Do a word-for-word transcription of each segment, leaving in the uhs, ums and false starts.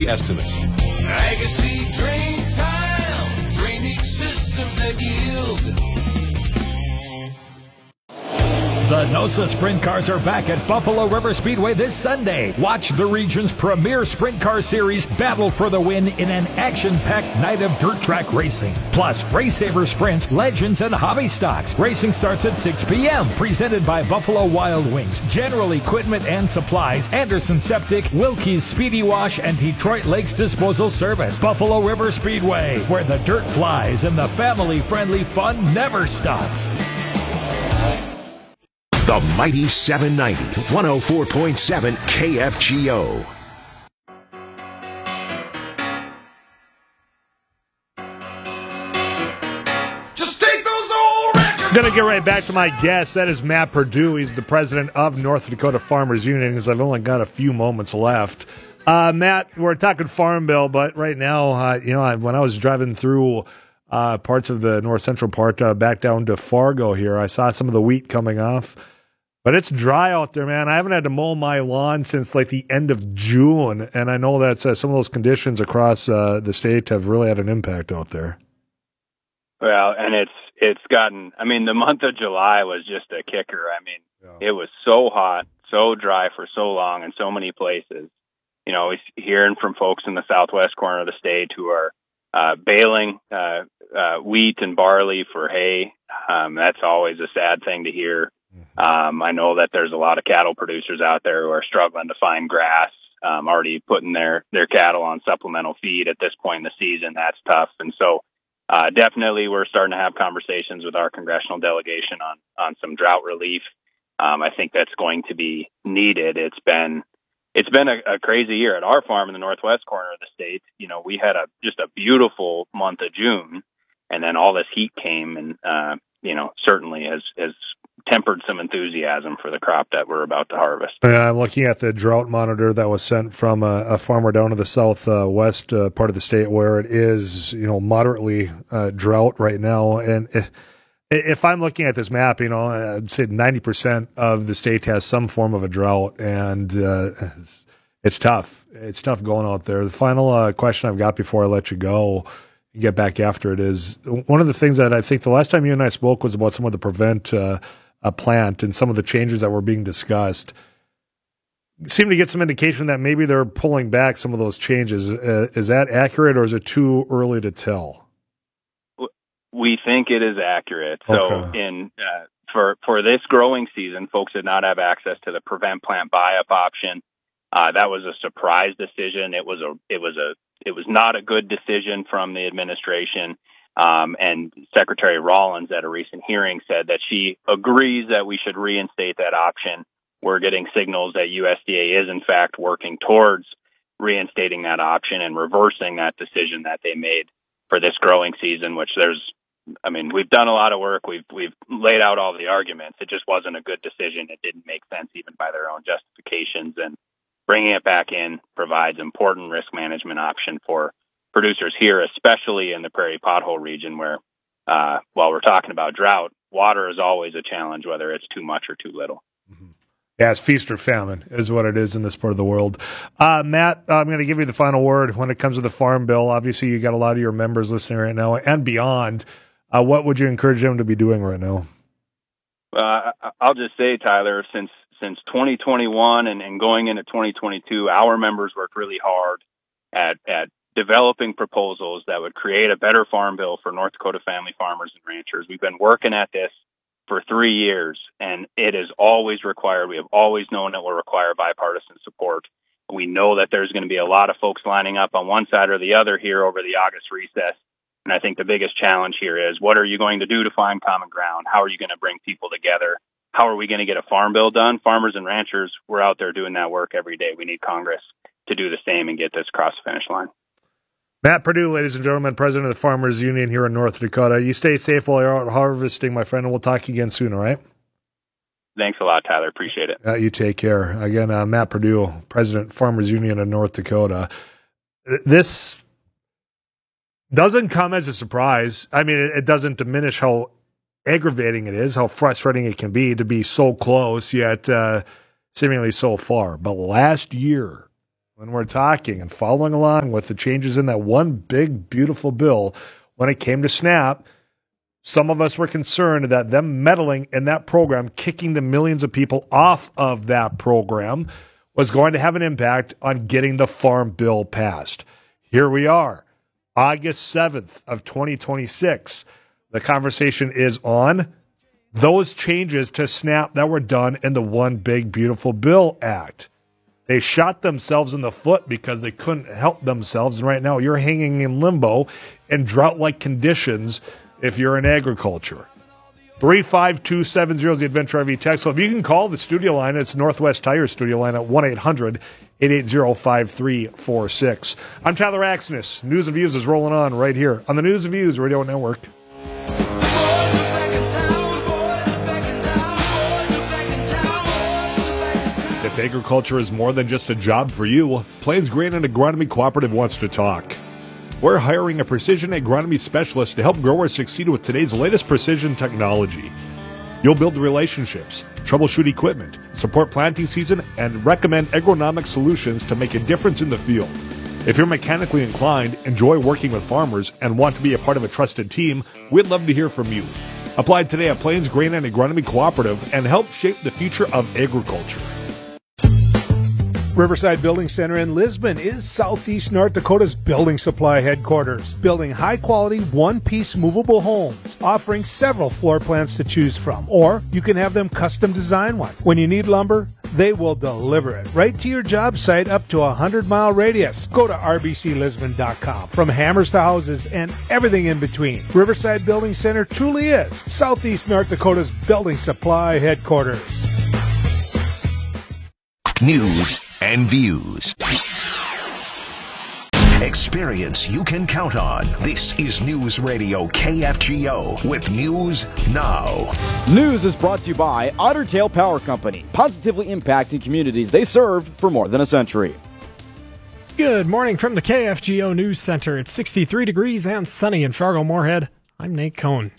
estimates. Legacy Drain Tile, drainage systems that yield. The NOSA Sprint Cars are back at Buffalo River Speedway this Sunday. Watch the region's premier sprint car series battle for the win in an action-packed night of dirt track racing. Plus, Race Saver Sprints, Legends, and Hobby Stocks. Racing starts at six p.m. Presented by Buffalo Wild Wings, General Equipment and Supplies, Anderson Septic, Wilkie's Speedy Wash, and Detroit Lakes Disposal Service. Buffalo River Speedway, where the dirt flies and the family-friendly fun never stops. The Mighty seven ninety, one oh four point seven K F G O. Just take those old records. I'm going to get right back to my guest. That is Matt Perdue. He's the president of North Dakota Farmers Union, because I've only got a few moments left. Uh, Matt, we're talking Farm Bill, but right now, uh, you know, I, when I was driving through uh, parts of the north central part uh, back down to Fargo here, I saw some of the wheat coming off. But it's dry out there, man. I haven't had to mow my lawn since like the end of June, and I know that uh, some of those conditions across uh, the state have really had an impact out there. Well, and it's it's gotten. I mean, the month of July was just a kicker. I mean, yeah. It was so hot, so dry for so long in so many places. You know, hearing from folks in the southwest corner of the state who are uh, baling uh, uh, wheat and barley for hay. Um, that's always a sad thing to hear. Um, I know that there's a lot of cattle producers out there who are struggling to find grass, um, already putting their, their cattle on supplemental feed at this point in the season. That's tough. And so, uh, definitely we're starting to have conversations with our congressional delegation on, on some drought relief. Um, I think that's going to be needed. It's been, it's been a, a crazy year at our farm in the northwest corner of the state. You know, we had a, just a beautiful month of June, and then all this heat came and, uh, you know, certainly has, has tempered some enthusiasm for the crop that we're about to harvest. Yeah, I'm looking at the drought monitor that was sent from a, a farmer down to the southwest uh, uh, part of the state, where it is, you know, moderately uh, drought right now. And if, if I'm looking at this map, you know, I'd say ninety percent of the state has some form of a drought, and uh, it's, it's tough. It's tough going out there. The final uh, question I've got before I let you go, get back after it, is one of the things that I think the last time you and I spoke was about some of the prevent uh, a plant and some of the changes that were being discussed. Seem to get some indication that maybe they're pulling back some of those changes. Uh, is that accurate, or is it too early to tell? We think it is accurate. So Okay. in uh, for for this growing season, folks did not have access to the prevent plant buy-up option. Uh, that was a surprise decision. It was a it was a it was not a good decision from the administration. Um, and Secretary Rollins at a recent hearing said that she agrees that we should reinstate that option. We're getting signals that U S D A is in fact working towards reinstating that option and reversing that decision that they made for this growing season, which there's, I mean, we've done a lot of work. We've, we've laid out all the arguments. It just wasn't a good decision. It didn't make sense even by their own justifications, and bringing it back in provides important risk management option for producers here, especially in the prairie pothole region, where uh, while we're talking about drought, water is always a challenge, whether it's too much or too little. Mm-hmm. Yeah, it's feast or famine is what it is in this part of the world. Uh, Matt, I'm going to give you the final word when it comes to the Farm Bill. Obviously, you got a lot of your members listening right now and beyond. Uh, what would you encourage them to be doing right now? Uh, I'll just say, Tyler, since since twenty twenty-one and, and going into twenty twenty-two, our members worked really hard at at developing proposals that would create a better farm bill for North Dakota family farmers and ranchers. We've been working at this for three years, and it is always required. We have always known it will require bipartisan support. We know that there's going to be a lot of folks lining up on one side or the other here over the August recess. And I think the biggest challenge here is, what are you going to do to find common ground? How are you going to bring people together? How are we going to get a farm bill done? Farmers and ranchers, we're out there doing that work every day. We need Congress to do the same and get this across the finish line. Matt Perdue, ladies and gentlemen, president of the Farmers Union here in North Dakota. You stay safe while you're out harvesting, my friend, and we'll talk again soon, all right? Thanks a lot, Tyler. Appreciate it. Uh, you take care. Again, uh, Matt Perdue, president, Farmers Union in North Dakota. This doesn't come as a surprise. I mean, it, it doesn't diminish how aggravating it is, how frustrating it can be to be so close, yet uh, seemingly so far. But last year, when we're talking and following along with the changes in that one big, beautiful bill, when it came to SNAP, some of us were concerned that them meddling in that program, kicking the millions of people off of that program, was going to have an impact on getting the Farm Bill passed. Here we are, August seventh of twenty twenty-six. The conversation is on those changes to SNAP that were done in the One Big Beautiful Bill Act. They shot themselves in the foot because they couldn't help themselves. And right now you're hanging in limbo in drought-like conditions if you're in agriculture. three five two seven zero is the Adventure R V text. So if you can call the studio line, it's Northwest Tire studio line at one eight hundred eight eight zero five three four six. I'm Tyler Axness. News and Views is rolling on right here on the News and Views Radio Network. If agriculture is more than just a job for you, Plains Grain and Agronomy Cooperative wants to talk. We're hiring a precision agronomy specialist to help growers succeed with today's latest precision technology. You'll build relationships, troubleshoot equipment, support planting season, and recommend agronomic solutions to make a difference in the field. If you're mechanically inclined, enjoy working with farmers, and want to be a part of a trusted team, we'd love to hear from you. Apply today at Plains Grain and Agronomy Cooperative and help shape the future of agriculture. Riverside Building Center in Lisbon is Southeast North Dakota's building supply headquarters, building high-quality, one-piece movable homes, offering several floor plans to choose from, or you can have them custom design one. When you need lumber, they will deliver it right to your job site up to a hundred-mile radius. Go to r b c lisbon dot com. From hammers to houses and everything in between, Riverside Building Center truly is Southeast North Dakota's building supply headquarters. News and Views. Experience you can count on. This is News Radio K F G O with News Now. News is brought to you by Otter Tail Power Company, positively impacting communities they served for more than a century. Good morning from the K F G O News Center. It's sixty-three degrees and sunny in Fargo-Moorhead. I'm Nate Cohn.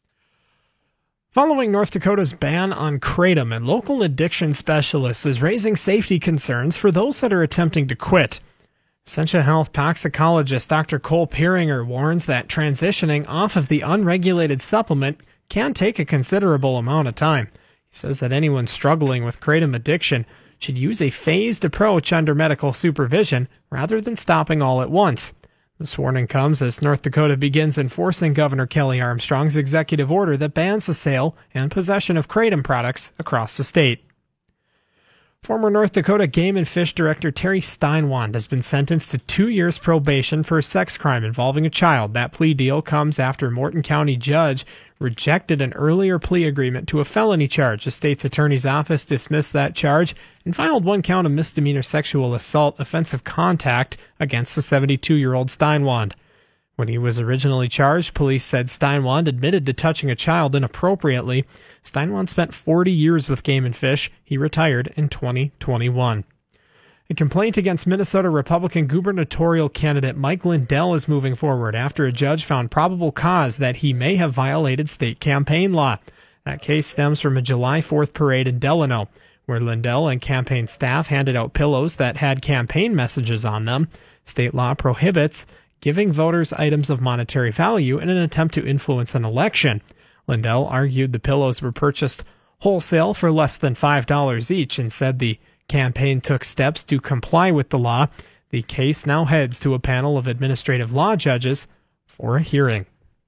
Following North Dakota's ban on kratom, and local addiction specialists is raising safety concerns for those that are attempting to quit. Essentia Health toxicologist Doctor Cole Pieringer warns that transitioning off of the unregulated supplement can take a considerable amount of time. He says that anyone struggling with kratom addiction should use a phased approach under medical supervision rather than stopping all at once. This warning comes as North Dakota begins enforcing Governor Kelly Armstrong's executive order that bans the sale and possession of kratom products across the state. Former North Dakota Game and Fish Director Terry Steinwand has been sentenced to two years probation for a sex crime involving a child. That plea deal comes after a Morton County judge rejected an earlier plea agreement to a felony charge. The state's attorney's office dismissed that charge and filed one count of misdemeanor sexual assault offensive contact against the seventy-two-year-old Steinwand. When he was originally charged, police said Steinwand admitted to touching a child inappropriately. Steinwand spent forty years with Game and Fish. He retired in twenty twenty-one. A complaint against Minnesota Republican gubernatorial candidate Mike Lindell is moving forward after a judge found probable cause that he may have violated state campaign law. That case stems from a July fourth parade in Delano, where Lindell and campaign staff handed out pillows that had campaign messages on them. State law prohibits giving voters items of monetary value in an attempt to influence an election. Lindell argued the pillows were purchased wholesale for less than five dollars each and said the campaign took steps to comply with the law. The case now heads to a panel of administrative law judges for a hearing.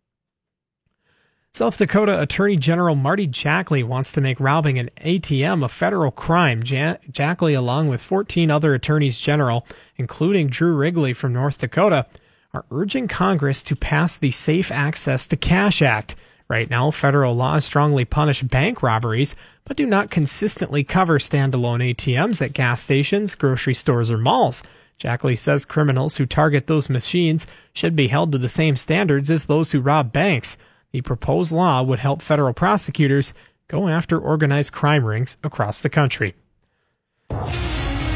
South Dakota Attorney General Marty Jackley wants to make robbing an A T M a federal crime. Ja- Jackley, along with fourteen other attorneys general, including Drew Wrigley from North Dakota, are urging Congress to pass the Safe Access to Cash Act. Right now, federal laws strongly punish bank robberies, but do not consistently cover standalone A T Ms at gas stations, grocery stores, or malls. Jackley says criminals who target those machines should be held to the same standards as those who rob banks. The proposed law would help federal prosecutors go after organized crime rings across the country.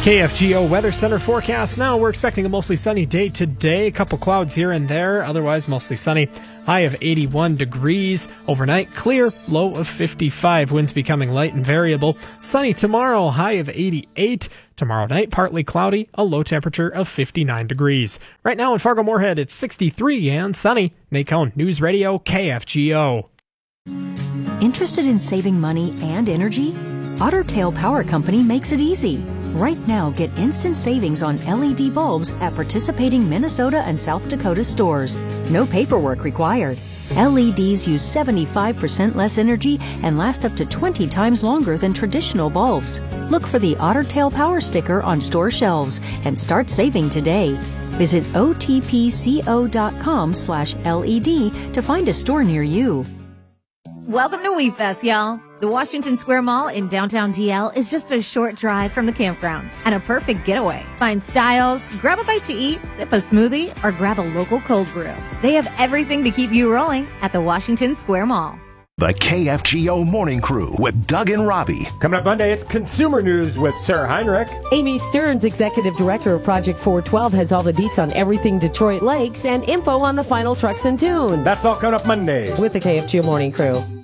K F G O Weather Center forecast now. We're expecting a mostly sunny day today. A couple clouds here and there. Otherwise, mostly sunny. High of eighty-one degrees. Overnight, clear. Low of fifty-five. Winds becoming light and variable. Sunny tomorrow. High of eighty-eight. Tomorrow night, partly cloudy. A low temperature of fifty-nine degrees. Right now in Fargo-Moorhead, it's sixty-three and sunny. Nate Cohn, News Radio K F G O. Interested in saving money and energy? Otter Tail Power Company makes it easy. Right now, get instant savings on L E D bulbs at participating Minnesota and South Dakota stores. No paperwork required. L E Ds use seventy-five percent less energy and last up to twenty times longer than traditional bulbs. Look for the Otter Tail Power sticker on store shelves and start saving today. Visit otpco.com slash LED to find a store near you. Welcome to We Fest, y'all. The Washington Square Mall in downtown D L is just a short drive from the campgrounds and a perfect getaway. Find styles, grab a bite to eat, sip a smoothie, or grab a local cold brew. They have everything to keep you rolling at the Washington Square Mall. The K F G O Morning Crew with Doug and Robbie. Coming up Monday, it's Consumer News with Sarah Heinrich. Amy Stearns, Executive Director of Project four twelve, has all the deets on everything Detroit Lakes and info on the final trucks in tune. That's all coming up Monday with the K F G O Morning Crew.